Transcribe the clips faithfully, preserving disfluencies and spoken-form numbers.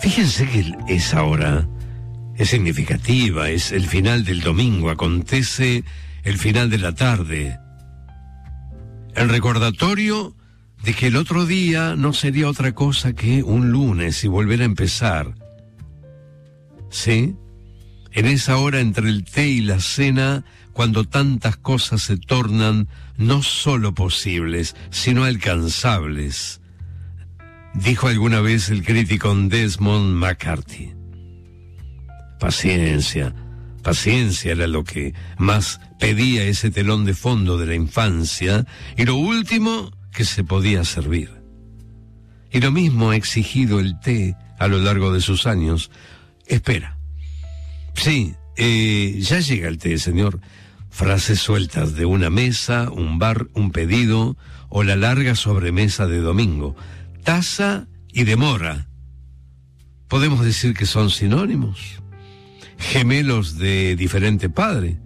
Fíjense que esa hora es significativa, es el final del domingo, acontece el final de la tarde. El recordatorio de que el otro día no sería otra cosa que un lunes y volver a empezar. ¿Sí? En esa hora entre el té y la cena, cuando tantas cosas se tornan no solo posibles, sino alcanzables, dijo alguna vez el crítico Desmond McCarthy. Paciencia, paciencia era lo que más pedía ese telón de fondo de la infancia y lo último que se podía servir. Y lo mismo ha exigido el té a lo largo de sus años. Espera. Sí, eh, ya llega el té, señor. Frases sueltas de una mesa, un bar, un pedido o la larga sobremesa de domingo. Taza y demora. Podemos decir que son sinónimos. Gemelos de diferente padre.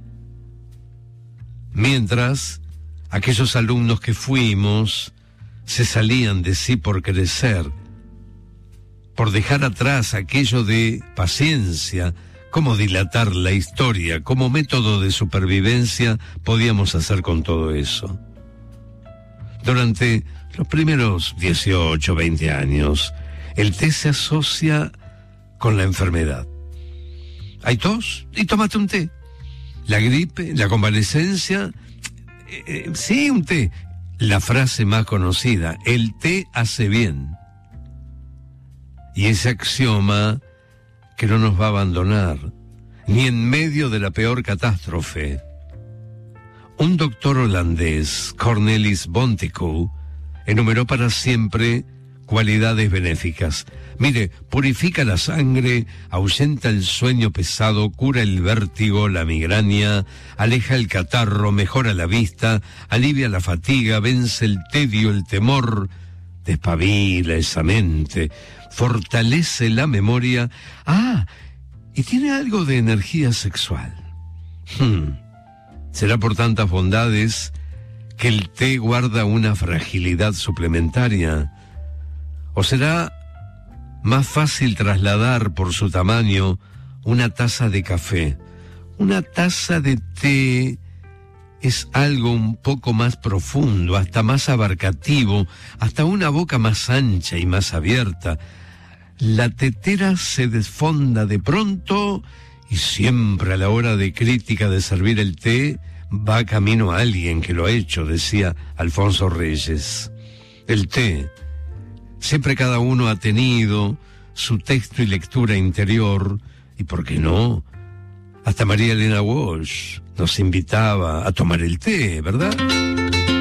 Mientras, aquellos alumnos que fuimos se salían de sí por crecer, por dejar atrás aquello de paciencia, cómo dilatar la historia, como método de supervivencia podíamos hacer con todo eso. Durante los primeros dieciocho, veinte años, el té se asocia con la enfermedad. Hay tos y tómate un té. La gripe, la convalecencia, eh, eh, sí, un té. La frase más conocida, el té hace bien. Y ese axioma que no nos va a abandonar, ni en medio de la peor catástrofe. Un doctor holandés, Cornelis Bontekoe, enumeró para siempre cualidades benéficas. Mire, purifica la sangre, ahuyenta el sueño pesado, cura el vértigo, la migraña, aleja el catarro, mejora la vista, alivia la fatiga, vence el tedio, el temor, despabila esa mente, fortalece la memoria. Ah, y tiene algo de energía sexual. Hmm. ¿Será por tantas bondades que el té guarda una fragilidad suplementaria? ¿O será más fácil trasladar por su tamaño una taza de café? Una taza de té es algo un poco más profundo, hasta más abarcativo, hasta una boca más ancha y más abierta. La tetera se desfonda de pronto y siempre a la hora de crítica de servir el té va camino a alguien que lo ha hecho, decía Alfonso Reyes. El té, siempre cada uno ha tenido su texto y lectura interior, y por qué no, hasta María Elena Walsh nos invitaba a tomar el té, ¿verdad?